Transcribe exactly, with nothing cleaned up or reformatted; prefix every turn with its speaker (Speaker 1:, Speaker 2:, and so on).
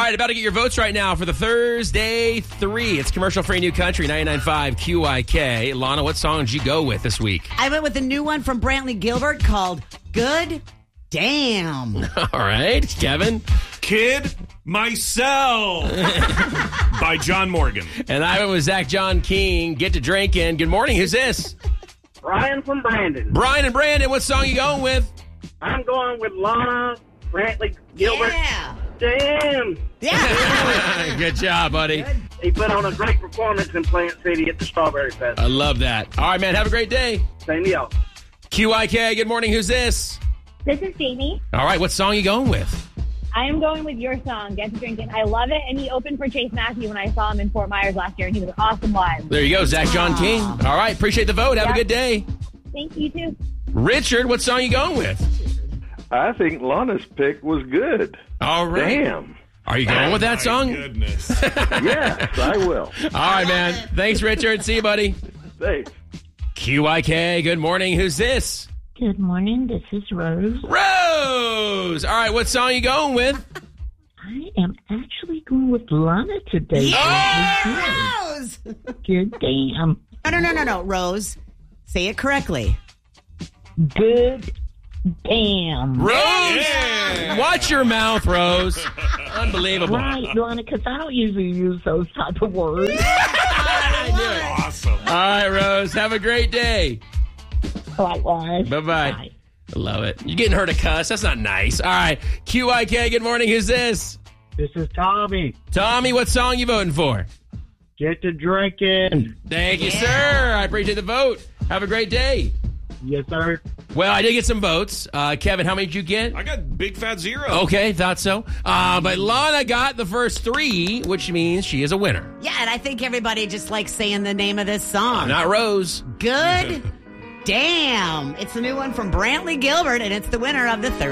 Speaker 1: right, about to get your votes right now for the Thursday three. It's commercial-free new country, ninety-nine point five Q I K. Lana, what song did you go with this week?
Speaker 2: I went with the new one from Brantley Gilbert called Good Damn.
Speaker 1: All right, Kevin?
Speaker 3: Kid Myself by John Morgan.
Speaker 1: And I went with Zach John King, Get to Drinking. Good morning, who's this?
Speaker 4: Brian from Brandon.
Speaker 1: Brian and Brandon, what song you going with?
Speaker 4: I'm going with Lana, Brantley Gilbert.
Speaker 2: Yeah.
Speaker 4: Damn.
Speaker 2: Yeah.
Speaker 1: Good job, buddy.
Speaker 4: He put on a great performance in Plant City at the Strawberry Fest.
Speaker 1: I love that. All right, man, have a great day.
Speaker 4: Same to y'all.
Speaker 1: Q I K, good morning, who's this?
Speaker 5: This is Jamie.
Speaker 1: All right, what song you going with?
Speaker 5: I am going with your song, Get to Drinking. I love it, and he opened for Chase Matthew when I saw him in Fort Myers last year, and he was awesome live.
Speaker 1: There you go, Zach John King. All right, appreciate the vote. Have
Speaker 5: Yep.
Speaker 1: a good day.
Speaker 5: Thank you, too.
Speaker 1: Richard, what song you going with?
Speaker 6: I think Lana's pick was good.
Speaker 1: All right.
Speaker 6: Damn.
Speaker 1: Are you going with that
Speaker 3: My
Speaker 1: song?
Speaker 3: goodness.
Speaker 6: Yes, I will.
Speaker 1: All right, man. Thanks, Richard. See you, buddy.
Speaker 6: Thanks.
Speaker 1: Q I K, good morning. Who's this?
Speaker 7: Good morning, this is Rose.
Speaker 1: Rose! All right, what song you going with?
Speaker 7: I am actually going with Lana today.
Speaker 2: Yeah, Rose.
Speaker 7: Good damn.
Speaker 2: No, no, no, no, no, Rose. Say it correctly.
Speaker 7: Good damn.
Speaker 1: Rose!
Speaker 3: Yeah.
Speaker 1: Watch your mouth, Rose. Unbelievable.
Speaker 7: Right, Lana, because I don't usually use those type of words.
Speaker 3: Awesome.
Speaker 1: All right, Rose. Have a great day.
Speaker 7: Likewise.
Speaker 1: Bye-bye.
Speaker 7: Bye.
Speaker 1: I love it. You're getting her to cuss. That's not nice. All right. Q I K, good morning. Who's this?
Speaker 8: This is Tommy.
Speaker 1: Tommy, what song you voting for?
Speaker 8: Get to drinking.
Speaker 1: Thank you, sir. I appreciate the vote. Have a great day.
Speaker 8: Yes, sir.
Speaker 1: Well, I did get some votes. Uh, Kevin, how many did you get?
Speaker 3: I got big fat zero.
Speaker 1: Okay, thought so. Uh, but Lana got the first three, which means she is a winner.
Speaker 2: Yeah, and I think everybody just likes saying the name of this song.
Speaker 1: Not Rose.
Speaker 2: Good Damn. It's the new one from Brantley Gilbert, and it's the winner of the third.